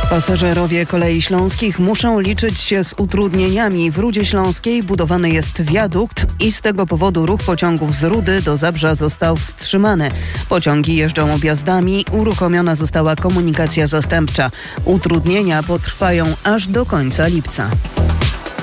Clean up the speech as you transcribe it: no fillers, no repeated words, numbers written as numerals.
Pasażerowie Kolei Śląskich muszą liczyć się z utrudnieniami. W Rudzie Śląskiej budowany jest wiadukt i z tego powodu ruch pociągów z Rudy do Zabrza został wstrzymany. Pociągi jeżdżą objazdami, uruchomiona została komunikacja zastępcza. Utrudnienia potrwają aż do końca lipca.